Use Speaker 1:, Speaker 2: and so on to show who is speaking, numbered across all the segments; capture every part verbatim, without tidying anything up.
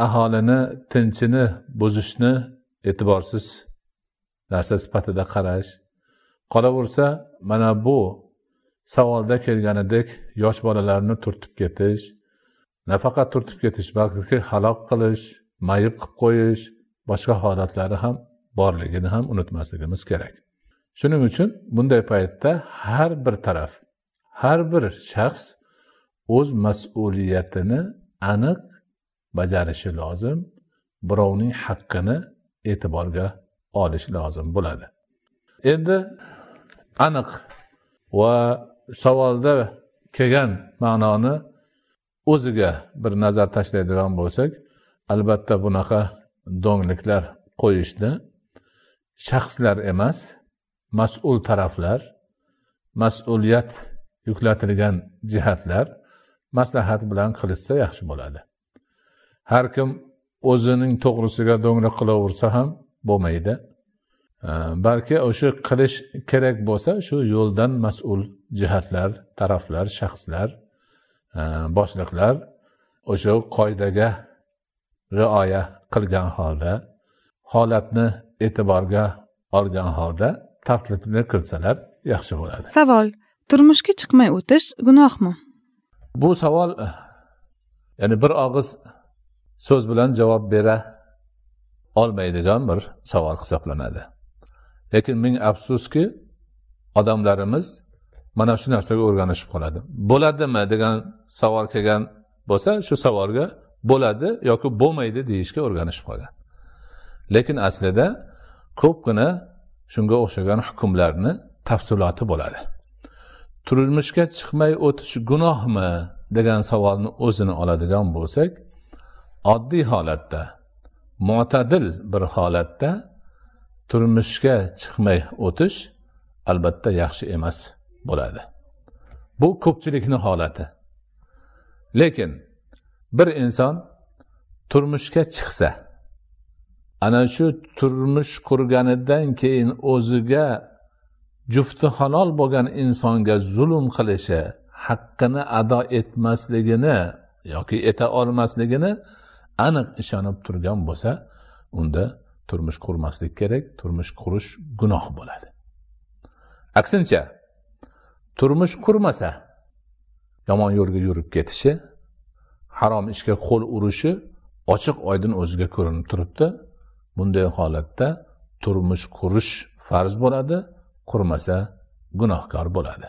Speaker 1: aholini tinchini buzishni e'tiborsiz narsa sifatida qarash. Qolaversa, mana bu savolda kelganidek yosh bolalarni turtib ketish, nafaqat turtib ketish, balki halok qilish, mayib qilib qo'yish, boshqa holatlari ham borligini ham unutmasligimiz kerak. Shuning uchun bunday paytda har bir taraf, har bir shaxs o'z mas'uliyatini aniq bajarishi lozim, birovning haqqini e'tiborga olish lozim bo'ladi. Endi aniq va savolda kelgan ma'noni o'ziga bir nazar tashlaydigan bo'lsak, albatta bunaqa do'ngliklar qo'yishni shaxslar emas, mas'ul taraflar, mas'uliyat yuklatilgan jihatlar maslahat bilan qilishsa yaxshi bo'ladi. Har kim o'zining to'g'risiga do'nglik qilaversa ham bo'lmaydi. Balki o'sha qilish kerak bo'lsa, shu yo'ldan mas'ul jihatlar, taraflar, shaxslar, boshliqlar o'sha qoidaga rioya qilgan holda, holatni e'tiborga olgan holda tartibni qilsalar yaxshi bo'ladi.
Speaker 2: Savol: turmushga chiqmay o'tish gunohmi?
Speaker 1: Bu savol, ya'ni bir og'iz so'z bilan javob bera olmaydigan bir savol hisoblanadi. Lekin ming afsuski, odamlarimiz mana shu narsaga o'rganishib qoladi. Bo'ladimi degan savol kelgan bo'lsa, shu savolga bo'ladi yoki bo'lmaydi deyishga o'rganishib qolgan. Lekin aslida ko'pgina shunga o'xshagan hukmlarni tafsiloti bo'ladi. Turmushga chiqmay o'tish gunohmi degan savolni o'zini oladigan bo'lsak, oddiy holatda, mu'tadil bir holatda turmushga chiqmay o'tish albatta yaxshi emas bo'ladi. Bu ko'pchilikning holati. Lekin bir inson turmushga chiqsa, ana shu turmush qurganidan keyin o'ziga jufti halol bo'lgan insonga zulm qilishi, haqqini ado etmasligini yoki eta olmasligini aniq ishonib turgan bo'lsa, unda turmush qurmaslik kerak, turmush qurish gunoh bo'ladi. Aksincha, turmush qurmasa, yomon yo'lga yurib ketishi, harom ishga qo'l urishi ochiq oydin o'ziga ko'rinib turibdi. Bunday holatda turmush qurish farz bo'ladi, qurmasa gunohkor bo'ladi.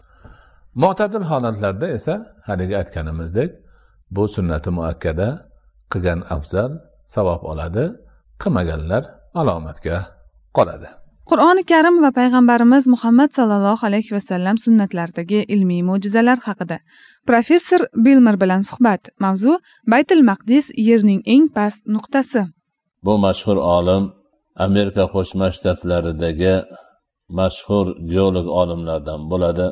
Speaker 1: Mu'tadil holatlarda esa haligi aytganimizdek, bu sunnati muakkada qilgan afzal savob oladi, qilmaganlar alomatga qoladi.
Speaker 2: Qur'oni Karim va payg'ambarimiz Muhammad sallallohu alayhi va sallam sunnatlaridagi ilmiy mo'jizalar haqida professor Bilmer bilan suhbat. Mavzu: Baytul Maqdis yerning eng past nuqtasi.
Speaker 3: Bu mashhur olim Amerika Qo'shma Shtatlaridagi mashhur geolog olimlardan bo'ladi.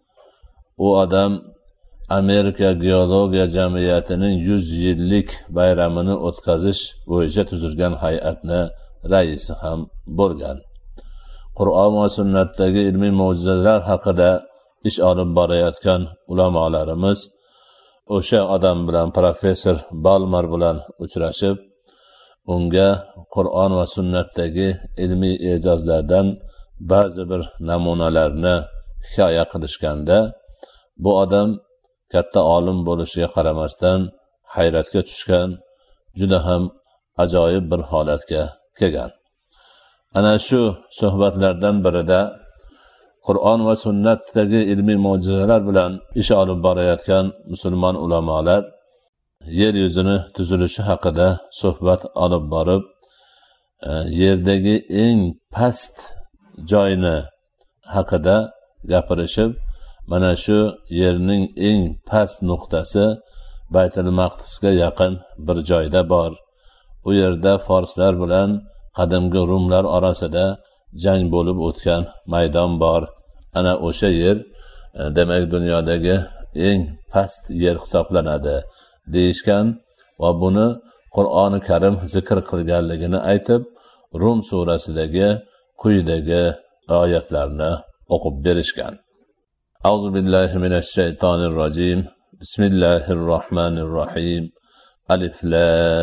Speaker 3: U odam Amerika Geologiya jamiyatining yuz yillik bayramini o'tkazish bo'yicha tuzilgan hay'atni raisi ham bo'lgan. Qur'on va sunnatdagi ilmiy mo'jizalar haqida ish olib borayotgan ulamolarimiz o'sha odam bilan, professor Balmer bilan uchrashib, unga Qur'on va sunnatdagi ilmiy e'jozlardan ba'zi bir namunalarni hikoya qilishganda, bu odam katta olim bo'lishiga qaramasdan hayratga tushgan, juda ham ajoyib bir holatga kelgan. Ana shu suhbatlardan birida Qur'on va sunnatdagi ilmiy mo'jizalar bilan ish olib borayotgan musulmon ulamolar yer yuzini tuzilishi haqida suhbat olib borib, yerdagi eng past joyni haqida gapirishib, mana shu yerning eng past nuqtasi Baytul Maqdisga yaqin bir joyda bor. U yerda forslar bilan qadimgi rumlar orasida jang bo'lib o'tgan maydon bor. Ana o'sha yer demak dunyodagi eng past yer hisoblanadi deyishgan va buni Qur'oni Karim zikr qilganligini aytib, Rum surasidagi quyidagi oyatlarni o'qib berishgan. Auzu billahi minash shaytonir rojim. Bismillahir rohmanir rohim. Alif lam